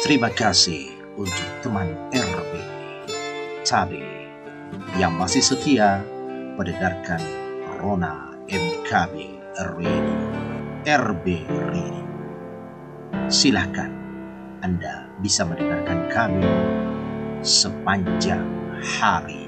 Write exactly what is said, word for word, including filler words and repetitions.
Terima kasih untuk teman R B tadi yang masih setia mendengarkan Rona M K B Radio, R B Radio. Silahkan Anda bisa mendengarkan kami sepanjang hari.